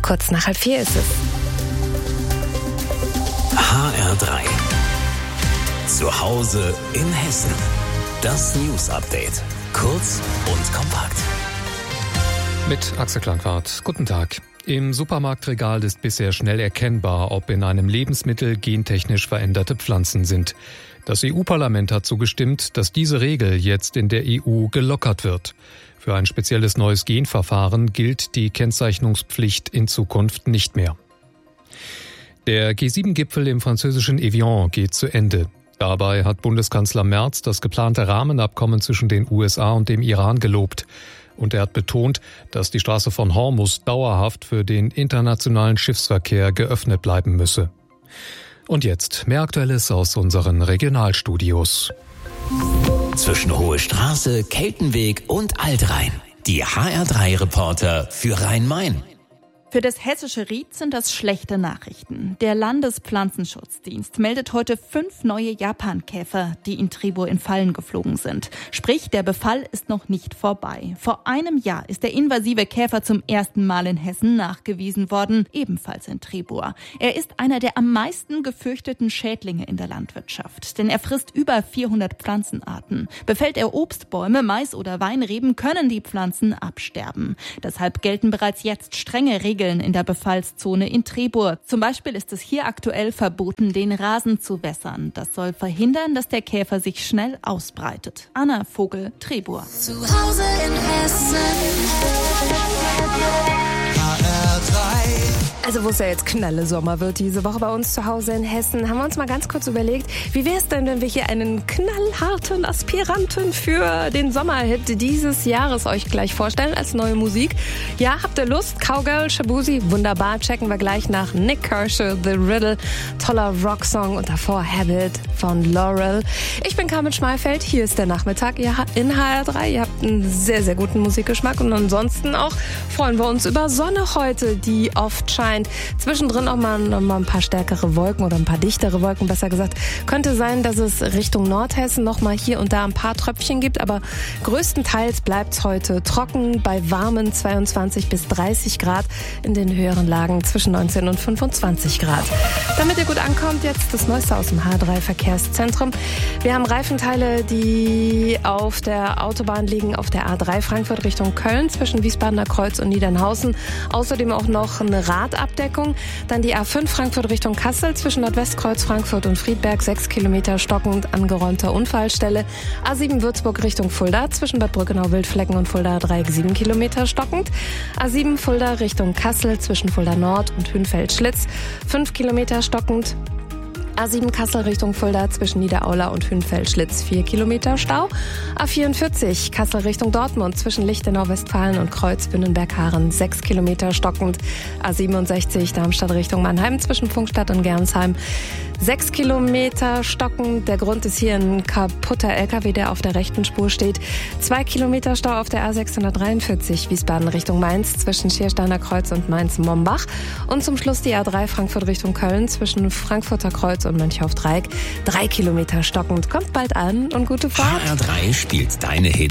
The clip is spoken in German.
Kurz nach 3:30 ist es. HR3. Zu Hause in Hessen. Das News-Update. Kurz und kompakt. Mit Axel Klangwart. Guten Tag. Im Supermarktregal ist bisher schnell erkennbar, ob in einem Lebensmittel gentechnisch veränderte Pflanzen sind. Das EU-Parlament hat zugestimmt, dass diese Regel jetzt in der EU gelockert wird. Für ein spezielles neues Genverfahren gilt die Kennzeichnungspflicht in Zukunft nicht mehr. Der G7-Gipfel im französischen Evian geht zu Ende. Dabei hat Bundeskanzler Merz das geplante Rahmenabkommen zwischen den USA und dem Iran gelobt. Und er hat betont, dass die Straße von Hormuz dauerhaft für den internationalen Schiffsverkehr geöffnet bleiben müsse. Und jetzt mehr Aktuelles aus unseren Regionalstudios. Zwischen Hohe Straße, Keltenweg und Altrhein. Die HR3-Reporter für Rhein-Main. Für das hessische Ried sind das schlechte Nachrichten. Der Landespflanzenschutzdienst meldet heute 5 neue Japankäfer, die in Tribur in Fallen geflogen sind. Sprich, der Befall ist noch nicht vorbei. Vor einem Jahr ist der invasive Käfer zum ersten Mal in Hessen nachgewiesen worden, ebenfalls in Tribur. Er ist einer der am meisten gefürchteten Schädlinge in der Landwirtschaft, denn er frisst über 400 Pflanzenarten. Befällt er Obstbäume, Mais oder Weinreben, können die Pflanzen absterben. Deshalb gelten bereits jetzt strenge Regeln in der Befallszone in Tribur. Zum Beispiel ist es hier aktuell verboten, den Rasen zu wässern. Das soll verhindern, dass der Käfer sich schnell ausbreitet. Anna Vogel, Tribur. Zu Hause in Hessen. Also wo es ja jetzt knalle Sommer wird diese Woche bei uns zu Hause in Hessen, haben wir uns mal ganz kurz überlegt, wie wäre es denn, wenn wir hier einen knallharten Aspiranten für den Sommerhit dieses Jahres euch gleich vorstellen als neue Musik. Ja, habt ihr Lust? Cowgirl, Shaboozey, wunderbar, checken wir gleich nach Nick Kershaw, The Riddle, toller Rocksong und davor Habit von Laurel. Ich bin Carmen Schmalfeld, hier ist der Nachmittag in HR3. Ihr habt einen sehr, sehr guten Musikgeschmack und ansonsten auch freuen wir uns über Sonne heute, die oft scheint. Zwischendrin auch mal ein paar stärkere Wolken oder ein paar dichtere Wolken, besser gesagt. Könnte sein, dass es Richtung Nordhessen noch mal hier und da ein paar Tröpfchen gibt, aber größtenteils bleibt es heute trocken bei warmen 22 bis 30 Grad, in den höheren Lagen zwischen 19 und 25 Grad. Damit ihr gut ankommt, jetzt das Neueste aus dem H3-Verkehrszentrum. Wir haben Reifenteile, die auf der Autobahn liegen, auf der A3 Frankfurt Richtung Köln zwischen Wiesbadener Kreuz und Niedernhausen. Außerdem auch noch eine Radabdeckung. Dann die A5 Frankfurt Richtung Kassel zwischen Nordwestkreuz Frankfurt und Friedberg, 6 Kilometer stockend, angeräumter Unfallstelle. A7 Würzburg Richtung Fulda zwischen Bad Brückenau-Wildflecken und Fulda Dreieck 7 Kilometer stockend. A7 Fulda Richtung Kassel zwischen Fulda Nord und Hünfeld-Schlitz, 5 Kilometer stockend. A7 Kassel Richtung Fulda zwischen Niederaula und Hünfeld-Schlitz 4 Kilometer Stau. A44 Kassel Richtung Dortmund zwischen Lichtenau Westfalen und Kreuz-Bünnenberg-Haaren 6 Kilometer stockend. A67 Darmstadt Richtung Mannheim zwischen Pfungstadt und Gernsheim 6 Kilometer stockend. Der Grund ist hier ein kaputter LKW, der auf der rechten Spur steht. 2 Kilometer Stau auf der A643 Wiesbaden Richtung Mainz zwischen Schiersteiner Kreuz und Mainz-Mombach. Und zum Schluss die A3 Frankfurt Richtung Köln zwischen Frankfurter Kreuz und Mönchhoff-Dreieck 3 Kilometer stockend. Kommt bald an und gute Fahrt. HR3 spielt deine Hits.